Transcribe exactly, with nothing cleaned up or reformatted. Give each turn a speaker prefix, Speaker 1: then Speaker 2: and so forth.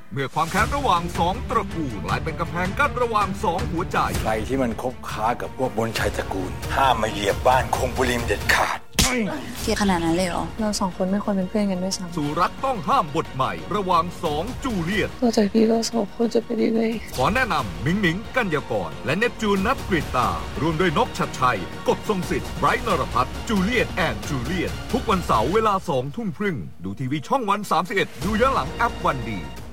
Speaker 1: เมื่อความแค้นระหว่างสองตระกูลกลายเป็นกำแพงกั้นระหว่างสองหัวใจ
Speaker 2: ใครที่มันคบค้ากับพวกบนชัยตระกูลห้ามมาเหยียบบ้านคงบุริมเด็ดขาด
Speaker 3: เที่ยขนาดนั้นเลยเหรอเราสองคนไม่ควรเป็นเพื่อนกันด้วยซ้ำ
Speaker 1: สู่รักต้องห้ามบทใหม่ระหว่างสองจูเลียต
Speaker 3: เราใจพี่เราสองคนจะเป็นยังไง
Speaker 1: ขอแนะนำหมิงหมิงกัญญากรและเนปจูนนัทกฤตาร่วมด้วยนกชัดชัยกบทรงสิทธิ์ไบรท์นรพัฒน์จูเลียตแอนด์จูเลียตทุกวันเสาร์เวลาสองทุ่มครึ่งดูทีวีช่องวันสามสิบเอ็ดดูย้อนหลังแอปวันดี